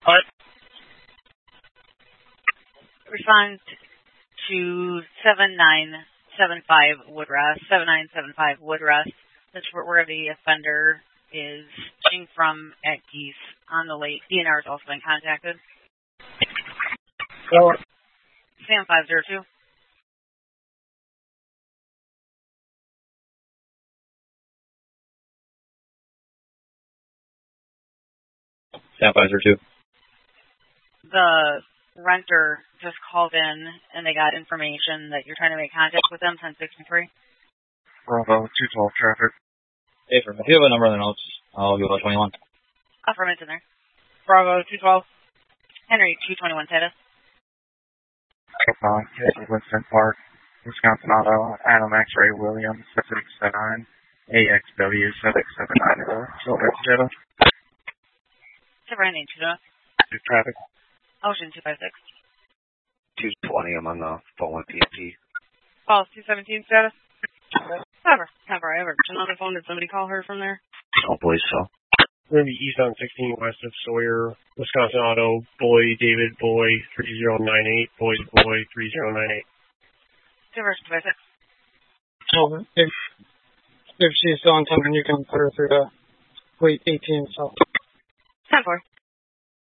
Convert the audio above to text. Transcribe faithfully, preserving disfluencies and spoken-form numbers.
What? Respond to seven nine seven five Woodrest, seven nine seven five Woodrest. That's where the offender is coming from at Geese on the lake. D N R has also been contacted. So, Sam five zero two. Sam five zero two. The renter just called in and they got information that you're trying to make contact with them, ten sixty-three. Bravo, two twelve traffic. Hey, if you have a number in the notes, I'll give it twenty-one. Affirmative in there. Bravo, two twelve. Henry, two twenty-one status. Uh, Casey Winston Park, Wisconsin Auto, Adam X-Ray Williams, six six seven nine, A X W six seven nine four. Children data. Seven nine two zero. Two traffic. Ocean two five six. two twenty, I'm on the phone with P F T. Falls two seventeen status. Never. Never. I ever. On the phone, did somebody call her from there? Don't believe so. Maybe east on sixteen west of Sawyer, Wisconsin Auto, Boy, David, Boy, three zero nine eight, Boy, Boy, three zero nine eight. Diverse two five six. So if, if she's still on ten, you can put her through to fleet eighteen, so. ten four.